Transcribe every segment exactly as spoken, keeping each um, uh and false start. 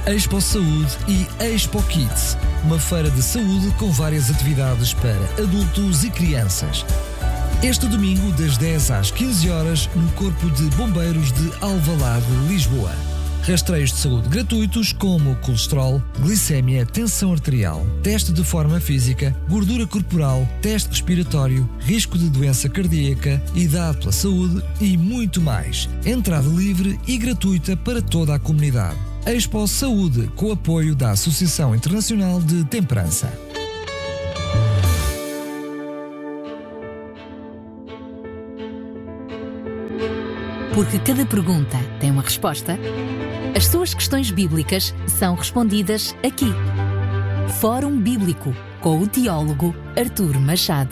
Expo Saúde e Expo Kids, uma feira de saúde com várias atividades para adultos e crianças. Este domingo, das dez às quinze horas, no Corpo de Bombeiros de Alvalade, Lisboa. Rastreios de saúde gratuitos como colesterol, glicémia, tensão arterial, teste de forma física, gordura corporal, teste respiratório, risco de doença cardíaca, idade pela saúde e muito mais. Entrada livre e gratuita para toda a comunidade. Expo Saúde, com o apoio da Associação Internacional de Temperança. Porque cada pergunta tem uma resposta, as suas questões bíblicas são respondidas aqui. Fórum Bíblico, com o teólogo Artur Machado.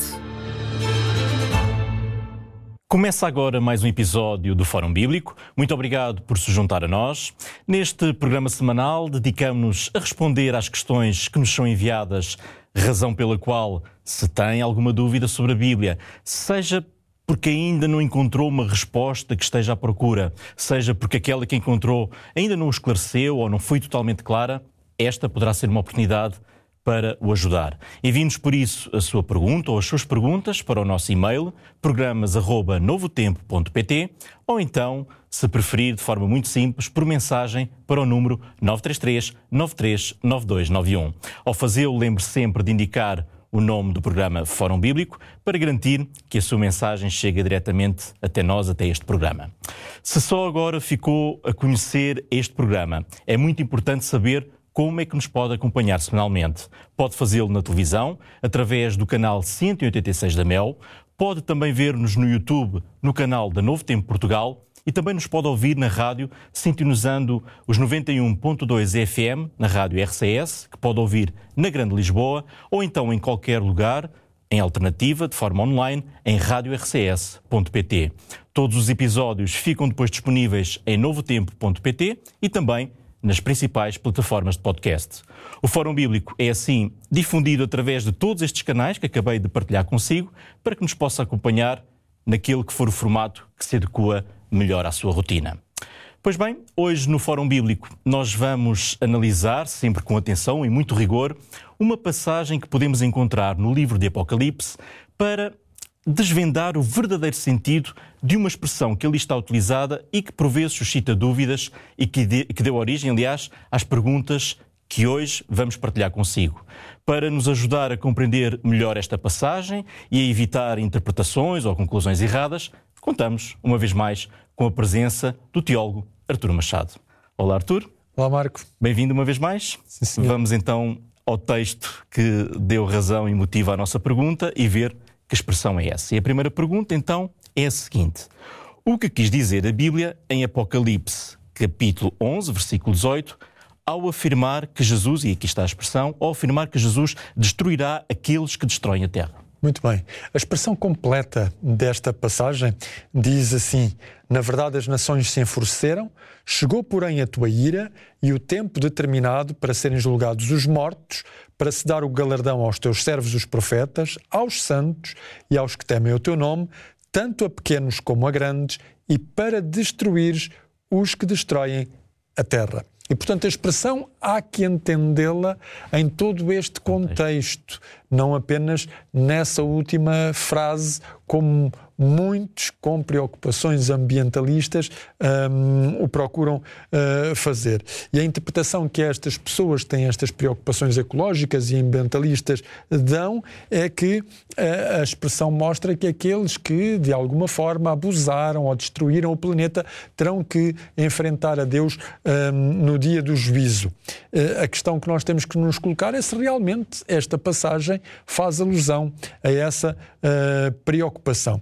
Começa agora mais um episódio do Fórum Bíblico. Muito obrigado por se juntar a nós. Neste programa semanal, dedicamos-nos a responder às questões que nos são enviadas, razão pela qual, se tem alguma dúvida sobre a Bíblia, seja porque ainda não encontrou uma resposta que esteja à procura, seja porque aquela que encontrou ainda não o esclareceu ou não foi totalmente clara, esta poderá ser uma oportunidade para o ajudar. Envie-nos, por isso, a sua pergunta ou as suas perguntas para o nosso e-mail, programas arroba novotempo ponto pt, ou então, se preferir, de forma muito simples, por mensagem para o número nove três três, nove três nove dois nove um. Ao fazê-lo, lembre sempre de indicar o nome do programa Fórum Bíblico, para garantir que a sua mensagem chega diretamente até nós, até este programa. Se só agora ficou a conhecer este programa, é muito importante saber como é que nos pode acompanhar semanalmente. Pode fazê-lo na televisão, através do canal cento e oitenta e seis da Mel, pode também ver-nos no YouTube, no canal da Novo Tempo Portugal, e também nos pode ouvir na rádio, sintonizando os noventa e um ponto dois F M, na rádio R C S, que pode ouvir na Grande Lisboa, ou então em qualquer lugar, em alternativa, de forma online, em rádio r c s ponto p t. Todos os episódios ficam depois disponíveis em novotempo ponto p t e também nas principais plataformas de podcast. O Fórum Bíblico é, assim, difundido através de todos estes canais que acabei de partilhar consigo, para que nos possa acompanhar naquele que for o formato que se adequa melhor à sua rotina. Pois bem, hoje no Fórum Bíblico nós vamos analisar, sempre com atenção e muito rigor, uma passagem que podemos encontrar no livro de Apocalipse para desvendar o verdadeiro sentido de uma expressão que ali está utilizada e que por vezes suscita dúvidas e que, de, que deu origem, aliás, às perguntas que hoje vamos partilhar consigo. Para nos ajudar a compreender melhor esta passagem e a evitar interpretações ou conclusões erradas, contamos, uma vez mais, com a presença do teólogo Artur Machado. Olá, Artur. Olá, Marco. Bem-vindo uma vez mais. Sim, senhor. Vamos então ao texto que deu razão e motiva a nossa pergunta e ver que expressão é essa. E a primeira pergunta, então, é a seguinte. O que quis dizer a Bíblia em Apocalipse, capítulo onze, versículo dezoito, ao afirmar que Jesus, e aqui está a expressão, ao afirmar que Jesus destruirá aqueles que destroem a terra? Muito bem. A expressão completa desta passagem diz assim: na verdade as nações se enfureceram, chegou porém a tua ira e o tempo determinado para serem julgados os mortos, para se dar o galardão aos teus servos os profetas, aos santos e aos que temem o teu nome, tanto a pequenos como a grandes, e para destruires os que destroem a terra. E, portanto, a expressão há que entendê-la em todo este contexto, não apenas nessa última frase, como muitos com preocupações ambientalistas um, o procuram uh, fazer. E a interpretação que estas pessoas que têm estas preocupações ecológicas e ambientalistas dão é que uh, a expressão mostra que aqueles que, de alguma forma, abusaram ou destruíram o planeta terão que enfrentar a Deus um, no dia do juízo. Uh, a questão que nós temos que nos colocar é se realmente esta passagem faz alusão a essa uh, preocupação.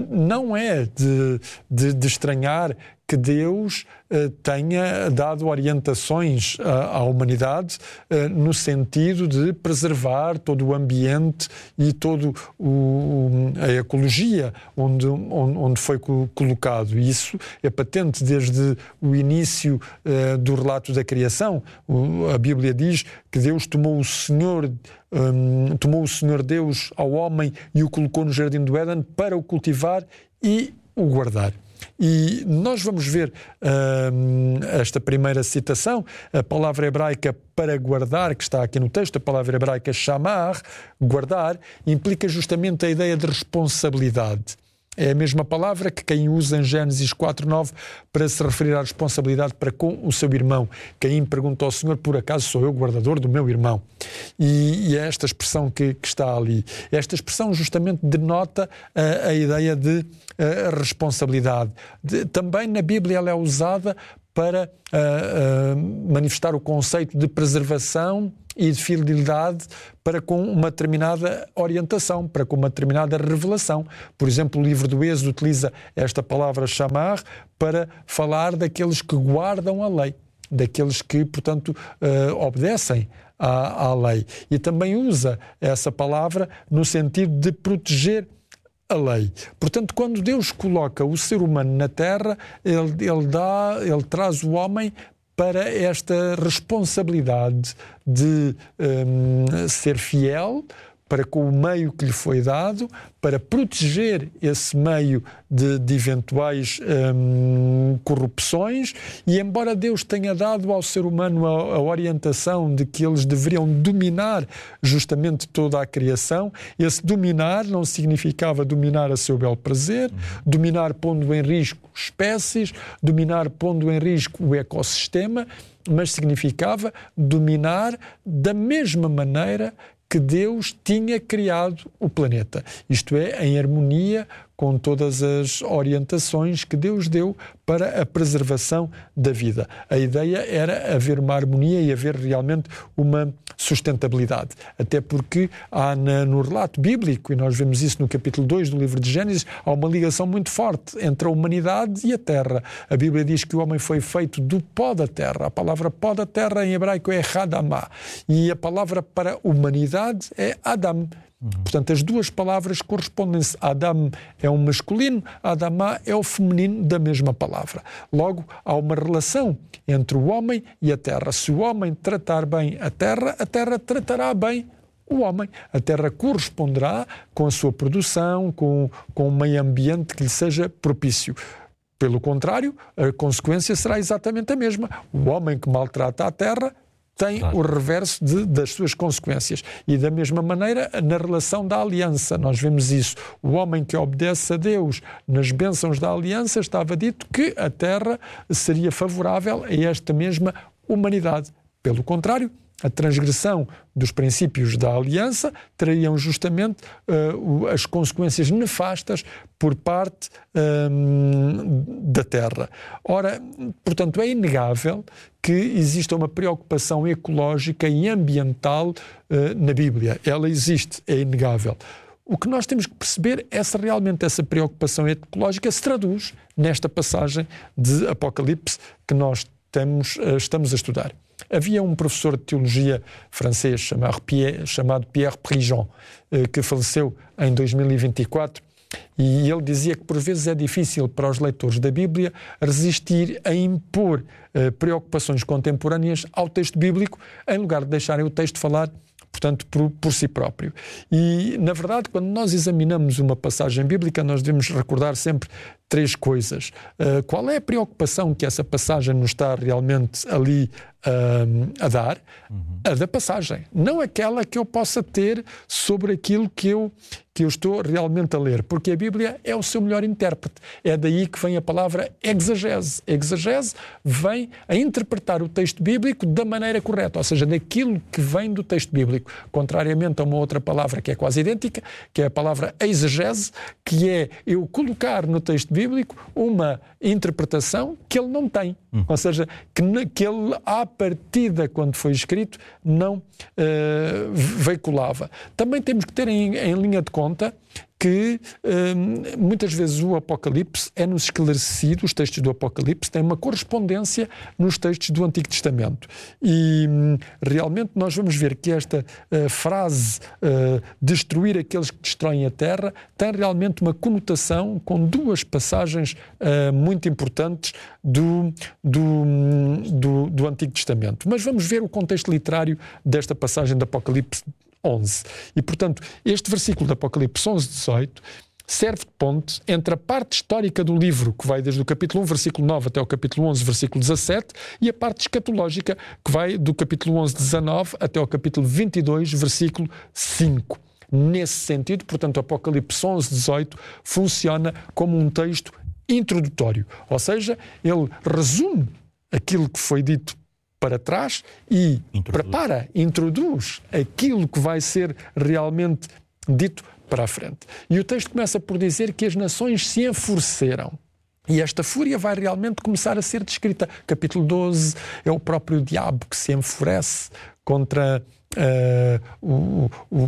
Não é de, de, de estranhar que Deus uh, tenha dado orientações uh, à humanidade uh, no sentido de preservar todo o ambiente e toda a ecologia onde, onde, onde foi colocado. Isso é patente desde o início uh, do relato da criação. O, a Bíblia diz que Deus tomou o Senhor, um, tomou o Senhor Deus ao homem e o colocou no jardim do Éden para o cultivar e o guardar. E nós vamos ver uh, esta primeira citação, a palavra hebraica para guardar, que está aqui no texto, a palavra hebraica shamar, guardar, implica justamente a ideia de responsabilidade. É a mesma palavra que Caim usa em Gênesis quatro nove para se referir à responsabilidade para com o seu irmão. Caim pergunta ao Senhor, por acaso sou eu guardador do meu irmão? E, e é esta expressão que, que está ali. Esta expressão justamente denota a, a ideia de a responsabilidade. De, também na Bíblia ela é usada para uh, uh, manifestar o conceito de preservação e de fidelidade para com uma determinada orientação, para com uma determinada revelação. Por exemplo, o livro do Êxodo utiliza esta palavra chamar para falar daqueles que guardam a lei, daqueles que, portanto, uh, obedecem à, à lei. E também usa essa palavra no sentido de proteger a lei. Portanto, quando Deus coloca o ser humano na terra, ele, ele, dá, ele traz o homem para esta responsabilidade de um, ser fiel para com o meio que lhe foi dado, para proteger esse meio de, de eventuais hum, corrupções, e embora Deus tenha dado ao ser humano a, a orientação de que eles deveriam dominar justamente toda a criação, esse dominar não significava dominar a seu bel prazer, dominar pondo em risco espécies, dominar pondo em risco o ecossistema, mas significava dominar da mesma maneira que Deus tinha criado o planeta. Isto é, em harmonia com todas as orientações que Deus deu para a preservação da vida. A ideia era haver uma harmonia e haver realmente uma sustentabilidade. Até porque há na, no relato bíblico, e nós vemos isso no capítulo dois do livro de Gênesis, há uma ligação muito forte entre a humanidade e a terra. A Bíblia diz que o homem foi feito do pó da terra. A palavra pó da terra em hebraico é Hadamah. E a palavra para humanidade é Adam. Uhum. Portanto, as duas palavras correspondem-se. Adam é um masculino, Adamá é o feminino da mesma palavra. Logo, há uma relação entre o homem e a terra. Se o homem tratar bem a terra, a terra tratará bem o homem. A terra corresponderá com a sua produção, com, com o meio ambiente que lhe seja propício. Pelo contrário, a consequência será exatamente a mesma. O homem que maltrata a terra tem claro. o reverso de, das suas consequências. E da mesma maneira, na relação da aliança, nós vemos isso. O homem que obedece a Deus nas bênçãos da aliança, estava dito que a terra seria favorável a esta mesma humanidade. Pelo contrário, a transgressão dos princípios da aliança trariam justamente uh, as consequências nefastas por parte um, da terra. Ora, portanto, é inegável que exista uma preocupação ecológica e ambiental uh, na Bíblia. Ela existe, é inegável. O que nós temos que perceber é se realmente essa preocupação ecológica se traduz nesta passagem de Apocalipse que nós temos, uh, estamos a estudar. Havia um professor de teologia francês chamado Pierre, chamado Pierre Prigent, que faleceu em dois mil e vinte e quatro, e ele dizia que por vezes é difícil para os leitores da Bíblia resistir a impor uh, preocupações contemporâneas ao texto bíblico, em lugar de deixarem o texto falar, portanto, por, por si próprio. E, na verdade, quando nós examinamos uma passagem bíblica, nós devemos recordar sempre três coisas. Uh, qual é a preocupação que essa passagem nos está realmente ali uh, a dar? Uhum. A da passagem. Não aquela que eu possa ter sobre aquilo que eu, que eu estou realmente a ler. Porque a Bíblia é o seu melhor intérprete. É daí que vem a palavra exegese. Exegese vem a interpretar o texto bíblico da maneira correta, ou seja, daquilo que vem do texto bíblico. Contrariamente a uma outra palavra que é quase idêntica, que é a palavra exegese, que é eu colocar no texto bíblico uma interpretação que ele não tem. Hum. Ou seja, que, que ele, à partida, quando foi escrito, não uh, veiculava. Também temos que ter em, em linha de conta que hum, muitas vezes o Apocalipse é-nos esclarecido, os textos do Apocalipse têm uma correspondência nos textos do Antigo Testamento. E hum, realmente nós vamos ver que esta uh, frase, uh, destruir aqueles que destroem a terra, tem realmente uma conotação com duas passagens uh, muito importantes do, do, do, do Antigo Testamento. Mas vamos ver o contexto literário desta passagem do Apocalipse onze. E, portanto, este versículo de Apocalipse onze, dezoito, serve de ponte entre a parte histórica do livro, que vai desde o capítulo um, versículo nove, até o capítulo onze, versículo dezassete, e a parte escatológica, que vai do capítulo onze, dezanove, até o capítulo vinte e dois, versículo cinco. Nesse sentido, portanto, o Apocalipse onze, dezoito funciona como um texto introdutório, ou seja, ele resume aquilo que foi dito para trás e introduz. prepara, introduz aquilo que vai ser realmente dito para a frente. E o texto começa por dizer que as nações se enfureceram. E esta fúria vai realmente começar a ser descrita. Capítulo doze é o próprio diabo que se enfurece contra, uh, o, o,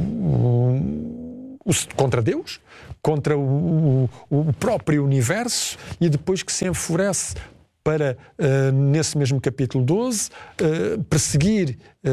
o, o, contra Deus, contra o, o, o próprio universo, e depois que se enfurece para, uh, nesse mesmo capítulo doze, uh, perseguir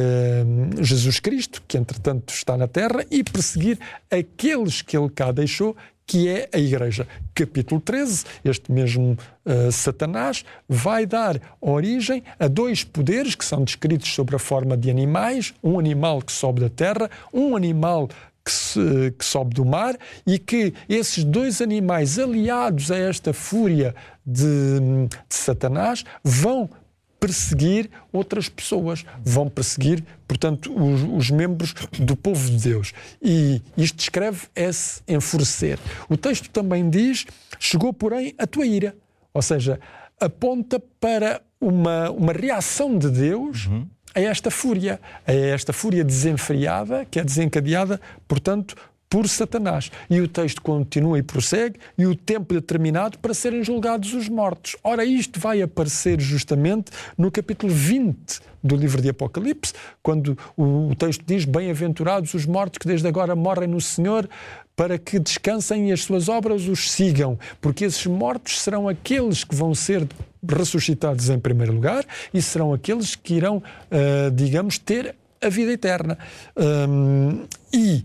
uh, Jesus Cristo, que entretanto está na terra, e perseguir aqueles que ele cá deixou, que é a Igreja. Capítulo treze, este mesmo uh, Satanás vai dar origem a dois poderes que são descritos sob a forma de animais, um animal que sobe da terra, um animal que, se, que sobe do mar, e que esses dois animais, aliados a esta fúria de, de Satanás, vão perseguir outras pessoas, vão perseguir, portanto, os, os membros do povo de Deus. E isto descreve esse enfurecer. O texto também diz: chegou, porém, a tua ira. Ou seja, aponta para uma, uma reação de Deus uhum. a esta fúria, a esta fúria desenfreada, que é desencadeada, portanto, por Satanás. E o texto continua e prossegue: e o tempo determinado para serem julgados os mortos. Ora, isto vai aparecer justamente no capítulo vinte do livro de Apocalipse, quando o texto diz: bem-aventurados os mortos que desde agora morrem no Senhor, para que descansem e as suas obras os sigam, porque esses mortos serão aqueles que vão ser ressuscitados em primeiro lugar e serão aqueles que irão, uh, digamos, ter a vida eterna. Um, e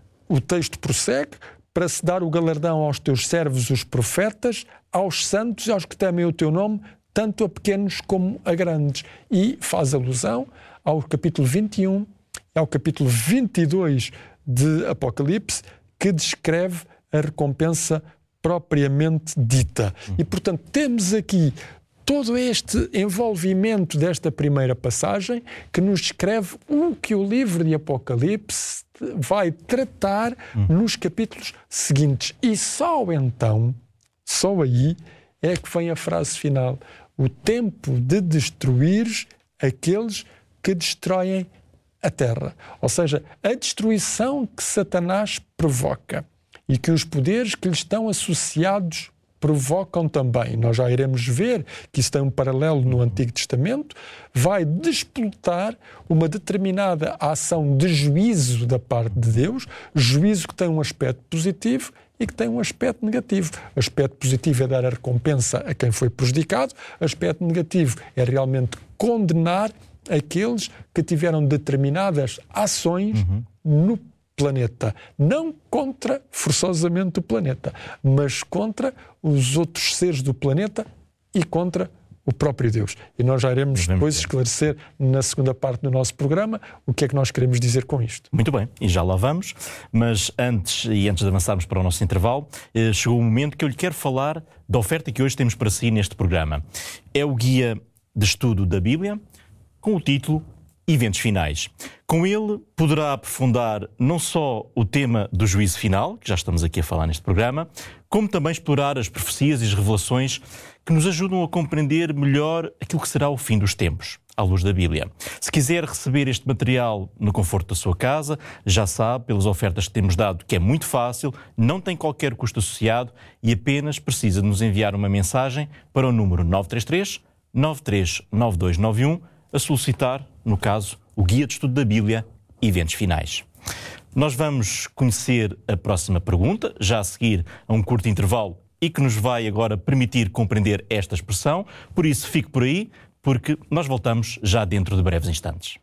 o texto prossegue: para se dar o galardão aos teus servos, os profetas, aos santos e aos que temem o teu nome, tanto a pequenos como a grandes. E faz alusão ao capítulo vinte e um, ao capítulo vinte e dois de Apocalipse, que descreve a recompensa propriamente dita. E, portanto, temos aqui todo este envolvimento desta primeira passagem que nos descreve o que o livro de Apocalipse vai tratar hum. nos capítulos seguintes. E só então, só aí, é que vem a frase final: o tempo de destruir aqueles que destroem a terra. Ou seja, a destruição que Satanás provoca e que os poderes que lhe estão associados provocam também. Nós já iremos ver que isso tem um paralelo no Antigo Testamento. Vai desplotar uma determinada ação de juízo da parte de Deus, juízo que tem um aspecto positivo e que tem um aspecto negativo. O aspecto positivo é dar a recompensa a quem foi prejudicado, o aspecto negativo é realmente condenar aqueles que tiveram determinadas ações uhum. no planeta. Não contra, forçosamente, o planeta, mas contra os outros seres do planeta e contra o próprio Deus. E nós já iremos depois esclarecer na segunda parte do nosso programa o que é que nós queremos dizer com isto. Muito bem, e já lá vamos, mas antes, e antes de avançarmos para o nosso intervalo, chegou o momento que eu lhe quero falar da oferta que hoje temos para si neste programa. É o guia de estudo da Bíblia, com o título Eventos Finais. Com ele poderá aprofundar não só o tema do juízo final, que já estamos aqui a falar neste programa, como também explorar as profecias e as revelações que nos ajudam a compreender melhor aquilo que será o fim dos tempos, à luz da Bíblia. Se quiser receber este material no conforto da sua casa, já sabe, pelas ofertas que temos dado, que é muito fácil, não tem qualquer custo associado e apenas precisa de nos enviar uma mensagem para o número nove três três, nove três nove dois nove um, a solicitar, no caso, o Guia de Estudo da Bíblia, Eventos Finais. Nós vamos conhecer a próxima pergunta, já a seguir a um curto intervalo, e que nos vai agora permitir compreender esta expressão. Por isso, fique por aí, porque nós voltamos já dentro de breves instantes.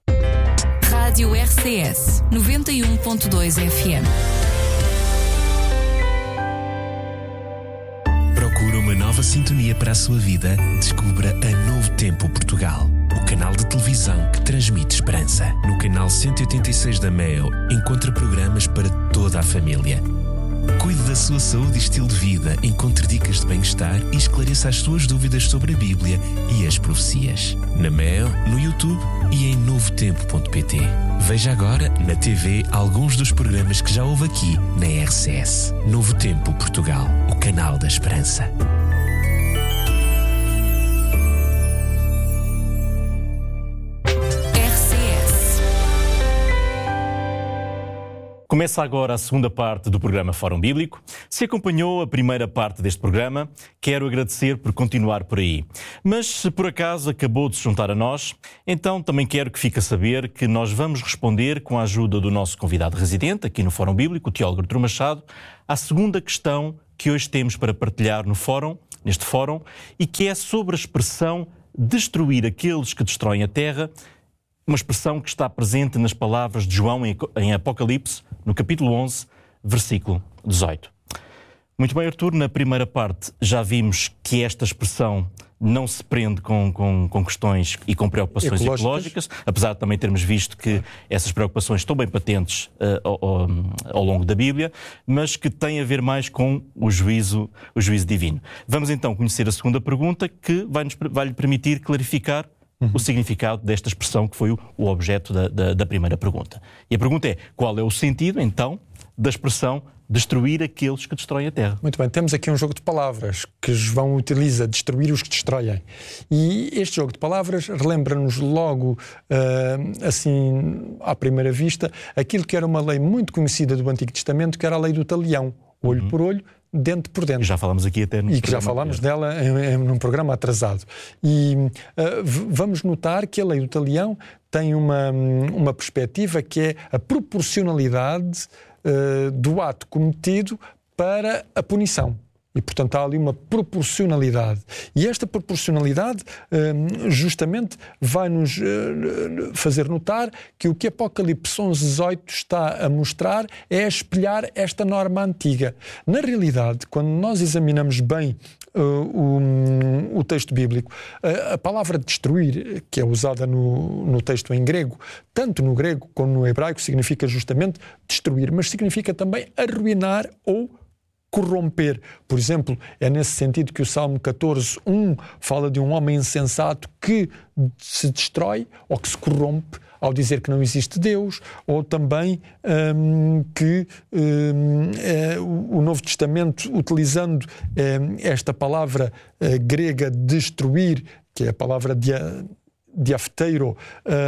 Rádio R C S noventa e um ponto dois F M. Procura uma nova sintonia para a sua vida? Descubra a Novo Tempo Portugal, o canal de televisão que transmite esperança. No canal cento e oitenta e seis da Meo, encontra programas para toda a família. Cuide da sua saúde e estilo de vida, encontre dicas de bem-estar e esclareça as suas dúvidas sobre a Bíblia e as profecias. Na Mel, no YouTube e em novo tempo ponto pt. Veja agora na T V alguns dos programas que já houve aqui na R C S. Novo Tempo Portugal, o canal da esperança. Começa agora a segunda parte do programa Fórum Bíblico. Se acompanhou a primeira parte deste programa, quero agradecer por continuar por aí. Mas se por acaso acabou de se juntar a nós, então também quero que fique a saber que nós vamos responder, com a ajuda do nosso convidado residente aqui no Fórum Bíblico, o teólogo Artur Machado, à segunda questão que hoje temos para partilhar no fórum, neste fórum, e que é sobre a expressão destruir aqueles que destroem a terra, uma expressão que está presente nas palavras de João em Apocalipse, no capítulo onze, versículo dezoito. Muito bem, Artur, na primeira parte já vimos que esta expressão não se prende com, com, com questões e com preocupações ecológicas. ecológicas, apesar de também termos visto que essas preocupações estão bem patentes uh, ao, ao longo da Bíblia, mas que tem a ver mais com o juízo, o juízo divino. Vamos então conhecer a segunda pergunta, que vai-nos, vai-lhe permitir clarificar Uhum. o significado desta expressão que foi o, o objeto da, da, da primeira pergunta. E a pergunta é, qual é o sentido, então, da expressão destruir aqueles que destroem a terra? Muito bem, temos aqui um jogo de palavras que João utiliza, destruir os que destroem. E este jogo de palavras relembra-nos logo, uh, assim, à primeira vista, aquilo que era uma lei muito conhecida do Antigo Testamento, que era a lei do talião, olho uhum. por olho, dente por dente. Já falámos aqui até no E que já falámos dela em, em, num programa atrasado. E uh, vamos notar que a lei do talião tem uma, uma perspectiva que é a proporcionalidade uh, do ato cometido para a punição. E, portanto, há ali uma proporcionalidade. E esta proporcionalidade justamente vai-nos fazer notar que o que Apocalipse onze, dezoito está a mostrar é a espelhar esta norma antiga. Na realidade, quando nós examinamos bem uh, o, o texto bíblico, a, a palavra destruir, que é usada no, no texto em grego, tanto no grego como no hebraico, significa justamente destruir, mas significa também arruinar ou corromper. Por exemplo, é nesse sentido que o Salmo catorze, um fala de um homem insensato que se destrói ou que se corrompe ao dizer que não existe Deus, ou também hum, que hum, é, o Novo Testamento, utilizando hum, esta palavra uh, grega destruir, que é a palavra de diafteiro,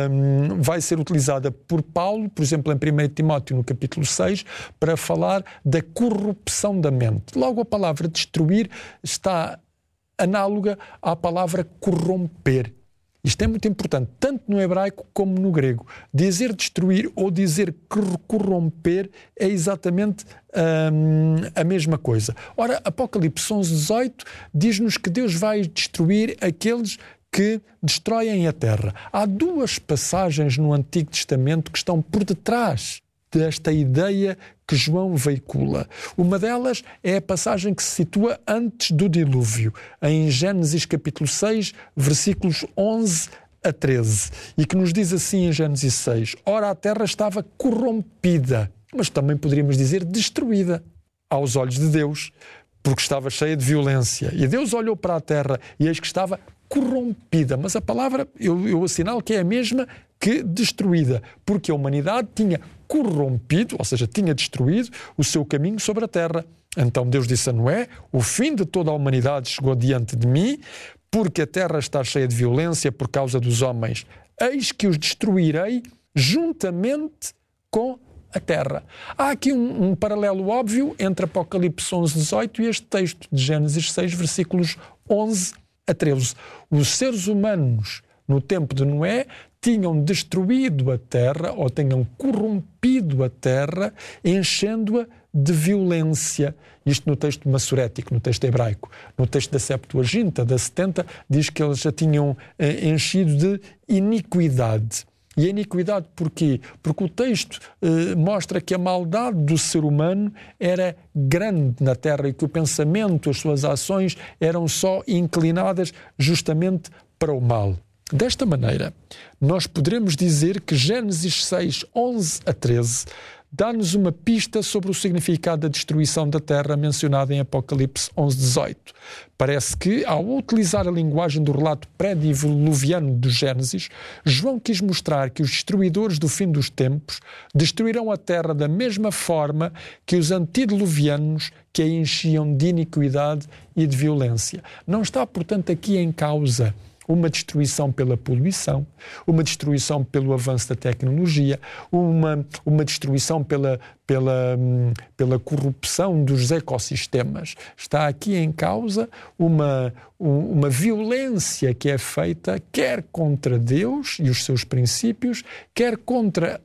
um, vai ser utilizada por Paulo, por exemplo, em primeiro Timóteo, no capítulo seis, para falar da corrupção da mente. Logo, a palavra destruir está análoga à palavra corromper. Isto é muito importante, tanto no hebraico como no grego. Dizer destruir ou dizer corromper é exatamente hum, a mesma coisa. Ora, Apocalipse onze, dezoito diz-nos que Deus vai destruir aqueles que destroem a terra. Há duas passagens no Antigo Testamento que estão por detrás desta ideia que João veicula. Uma delas é a passagem que se situa antes do dilúvio, em Gênesis capítulo seis, versículos onze a treze, e que nos diz assim em Gênesis seis: ora, a terra estava corrompida, mas também poderíamos dizer destruída aos olhos de Deus, porque estava cheia de violência. E Deus olhou para a terra e eis que estava corrompida, mas a palavra, eu, eu assinalo que é a mesma que destruída, porque a humanidade tinha corrompido, ou seja, tinha destruído o seu caminho sobre a terra. Então Deus disse a Noé: o fim de toda a humanidade chegou diante de mim, porque a terra está cheia de violência por causa dos homens. Eis que os destruirei juntamente com a terra. Há aqui um, um paralelo óbvio entre Apocalipse onze, dezoito e este texto de Gênesis seis, versículos onze a treze. Os seres humanos, no tempo de Noé, tinham destruído a terra, ou tinham corrompido a terra, enchendo-a de violência. Isto no texto massorético, no texto hebraico. No texto da Septuaginta, da setenta, diz que eles já tinham eh, enchido de iniquidade. E a iniquidade porquê? Porque o texto eh, mostra que a maldade do ser humano era grande na terra e que o pensamento, as suas ações eram só inclinadas justamente para o mal. Desta maneira, nós poderemos dizer que Gênesis seis, onze a treze dá-nos uma pista sobre o significado da destruição da terra mencionada em Apocalipse onze, dezoito. Parece que, ao utilizar a linguagem do relato pré-diluviano do Gênesis, João quis mostrar que os destruidores do fim dos tempos destruirão a terra da mesma forma que os antediluvianos que a enchiam de iniquidade e de violência. Não está, portanto, aqui em causa uma destruição pela poluição, uma destruição pelo avanço da tecnologia, uma, uma destruição pela, pela, pela corrupção dos ecossistemas. Está aqui em causa uma, uma violência que é feita quer contra Deus e os seus princípios, quer contra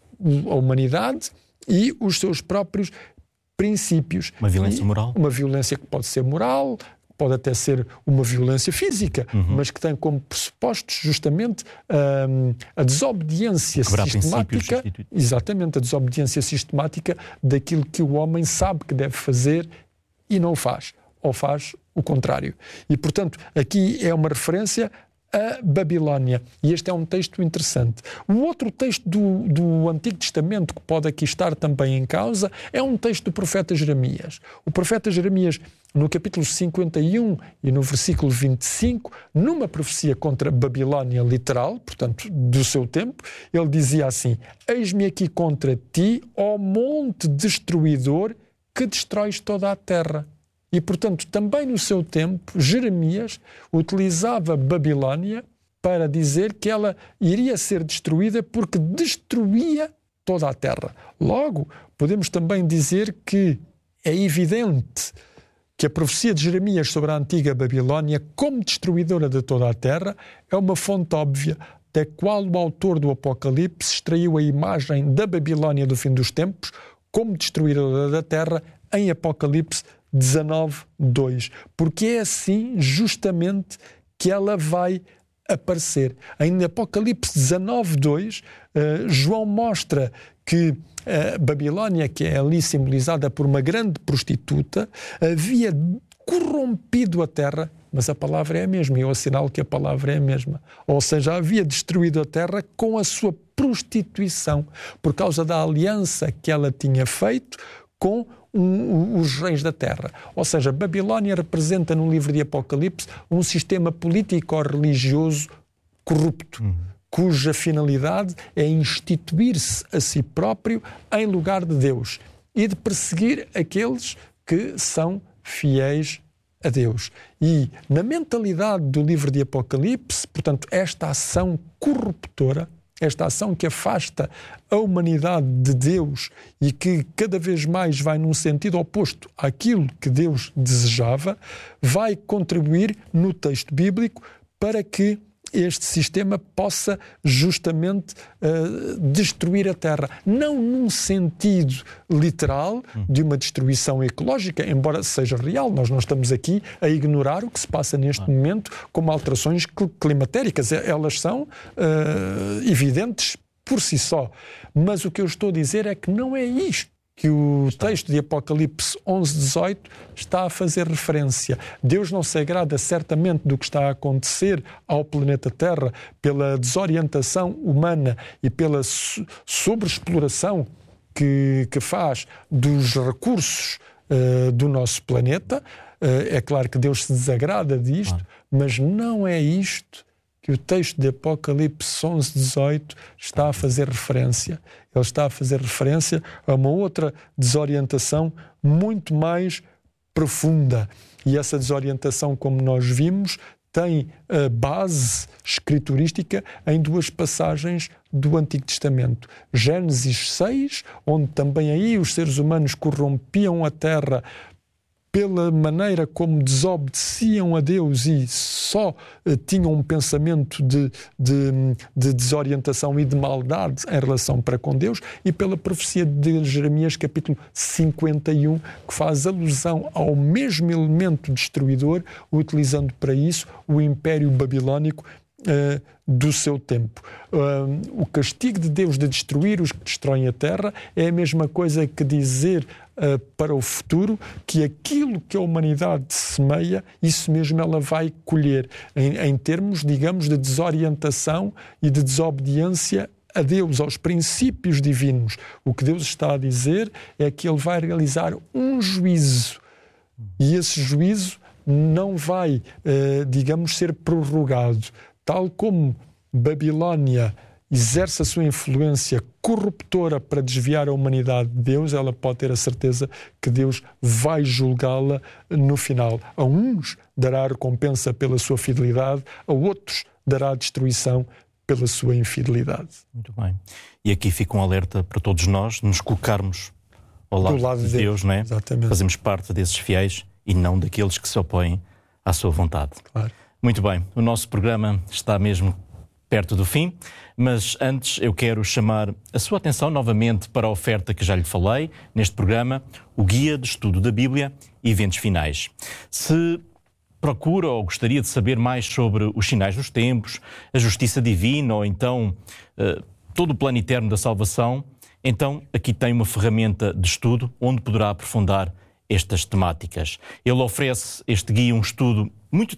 a humanidade e os seus próprios princípios. Uma violência e moral? Uma violência que pode ser moral, pode até ser uma violência física, uhum. mas que tem como pressupostos justamente um, a desobediência Quebrar sistemática, exatamente, a desobediência sistemática daquilo que o homem sabe que deve fazer e não o faz, ou faz o contrário. E, portanto, aqui é uma referência a Babilónia. E este é um texto interessante. O outro texto do, do Antigo Testamento que pode aqui estar também em causa é um texto do profeta Jeremias. O profeta Jeremias, no capítulo cinquenta e um e no versículo vinte e cinco, numa profecia contra Babilónia literal, portanto, do seu tempo, ele dizia assim: eis-me aqui contra ti, ó monte destruidor, que destróis toda a terra. E, portanto, também no seu tempo, Jeremias utilizava Babilónia para dizer que ela iria ser destruída porque destruía toda a terra. Logo, podemos também dizer que é evidente que a profecia de Jeremias sobre a antiga Babilónia, como destruidora de toda a terra, é uma fonte óbvia da qual o autor do Apocalipse extraiu a imagem da Babilónia do fim dos tempos como destruidora da terra em Apocalipse dezanove, dois, porque é assim justamente que ela vai aparecer. Em Apocalipse dezanove, dois, uh, João mostra que a Babilónia, que é ali simbolizada por uma grande prostituta, havia corrompido a terra, mas a palavra é a mesma, e é o sinal que a palavra é a mesma. Ou seja, havia destruído a terra com a sua prostituição, por causa da aliança que ela tinha feito com Um, os reis da terra. Ou seja, Babilónia representa no livro de Apocalipse um sistema político-religioso corrupto, uhum. cuja finalidade é instituir-se a si próprio em lugar de Deus e de perseguir aqueles que são fiéis a Deus. E na mentalidade do livro de Apocalipse, portanto, esta ação corruptora, esta ação que afasta a humanidade de Deus e que cada vez mais vai num sentido oposto àquilo que Deus desejava, vai contribuir no texto bíblico para que este sistema possa justamente uh, destruir a terra. Não num sentido literal de uma destruição ecológica, embora seja real. Nós não estamos aqui a ignorar o que se passa neste ah. momento como alterações climatéricas. Elas são uh, evidentes por si só. Mas o que eu estou a dizer é que não é isto que o texto de Apocalipse onze, dezoito está a fazer referência. Deus não se agrada certamente do que está a acontecer ao planeta Terra pela desorientação humana e pela sobreexploração que, que faz dos recursos uh, do nosso planeta. Uh, é claro que Deus se desagrada disto, ah. mas não é isto que o texto de Apocalipse onze, dezoito está a fazer referência. Ele está a fazer referência a uma outra desorientação muito mais profunda. E essa desorientação, como nós vimos, tem a base escriturística em duas passagens do Antigo Testamento. Gênesis seis, onde também aí os seres humanos corrompiam a terra pela maneira como desobedeciam a Deus e só uh, tinham um pensamento de, de, de desorientação e de maldade em relação para com Deus, e pela profecia de Jeremias, capítulo cinquenta e um, que faz alusão ao mesmo elemento destruidor, utilizando para isso o Império Babilónico Uh, do seu tempo. Uh, o castigo de Deus de destruir os que destroem a terra é a mesma coisa que dizer uh, para o futuro que aquilo que a humanidade semeia, isso mesmo ela vai colher, em, em termos, digamos, de desorientação e de desobediência a Deus, aos princípios divinos, o que Deus está a dizer é que Ele vai realizar um juízo. E esse juízo não vai, eh, digamos, ser prorrogado. Tal como Babilónia exerce a sua influência corruptora para desviar a humanidade de Deus, ela pode ter a certeza que Deus vai julgá-la no final. A uns dará recompensa pela sua fidelidade, a outros dará destruição pela sua infidelidade. Muito bem. E aqui fica um alerta para todos nós, nos colocarmos ao lado, lado de Deus, Deus, não é? Exatamente. Fazemos parte desses fiéis e não daqueles que se opõem à sua vontade. Claro. Muito bem. O nosso programa está mesmo perto do fim, mas antes eu quero chamar a sua atenção novamente para a oferta que já lhe falei neste programa, o Guia de Estudo da Bíblia e Eventos Finais. Se procura ou gostaria de saber mais sobre os sinais dos tempos, a justiça divina ou então uh, todo o plano eterno da salvação, então aqui tem uma ferramenta de estudo onde poderá aprofundar estas temáticas. Ele oferece este guia um estudo muito